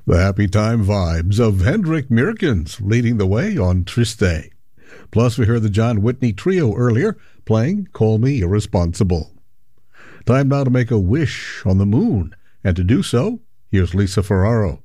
The happy time vibes of Hendrik Meerkens leading the way on Triste. Plus, we heard the John Whitney Trio earlier playing Call Me Irresponsible. Time now to make a wish on the moon, and to do so, here's Lisa Ferraro.